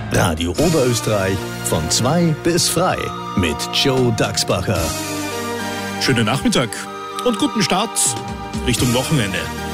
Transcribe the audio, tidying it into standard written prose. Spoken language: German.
Radio Oberösterreich von 2 bis frei mit Joe Dachsbacher. Schönen Nachmittag und guten Start Richtung Wochenende.